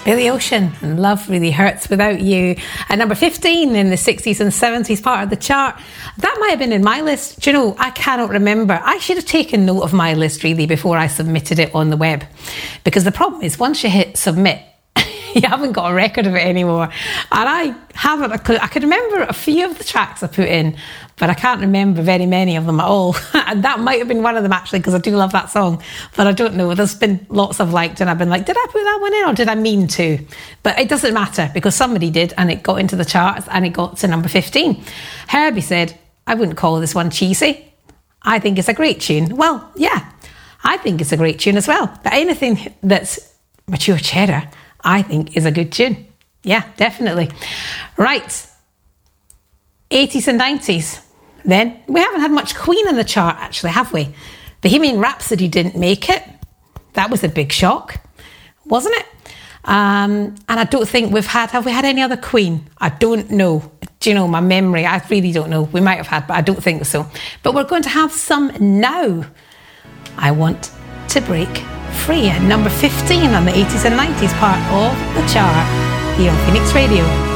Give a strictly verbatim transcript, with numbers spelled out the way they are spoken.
Billy Ocean and Love Really Hurts Without You. At number fifteen in the sixties and seventies part of the chart. That might have been in my list. Do you know, I cannot remember. I should have taken note of my list really before I submitted it on the web. Because the problem is once you hit submit, you haven't got a record of it anymore. And I haven't a clue. I could remember a few of the tracks I put in, but I can't remember very many of them at all. And that might have been one of them actually, because I do love that song. But I don't know. There's been lots I've liked and I've been like, did I put that one in or did I mean to? But it doesn't matter because somebody did and it got into the charts and it got to number fifteen. Herbie said, I wouldn't call this one cheesy. I think it's a great tune. Well, yeah, I think it's a great tune as well. But anything that's mature cheddar, I think is a good tune. Yeah, definitely. Right. eighties and nineties. Then we haven't had much Queen in the chart actually, have we? Bohemian Rhapsody didn't make it. That was a big shock, wasn't it? Um, and I don't think we've had, have we had any other Queen? I don't know. Do you know, my memory, I really don't know. We might have had, but I don't think so. But we're going to have some now. I Want to Break Free at number fifteen on the eighties and nineties part of the chart here on Phoenix Radio.